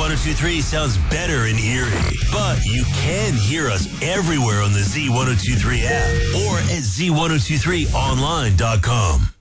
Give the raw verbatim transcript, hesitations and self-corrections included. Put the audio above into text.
ten twenty-three sounds better in Erie. But you can hear us everywhere on the Z ten twenty-three app or at Z ten twenty-three online dot com.